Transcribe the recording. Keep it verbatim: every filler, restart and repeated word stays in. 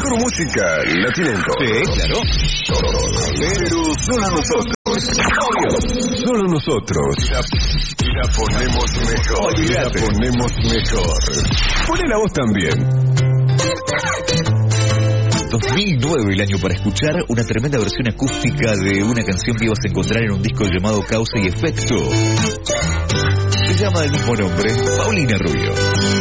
mejor música la tienen todos. Sí, claro. Todos. Pero solo nosotros. Obvio. Solo nosotros. La, la ponemos mejor. Olvídate. La ponemos mejor. Poné la voz también. dos mil nueve el año para escuchar una tremenda versión acústica de una canción que ibas a encontrar en un disco llamado Causa y Efecto. Se llama del mismo nombre, Paulina Rubio.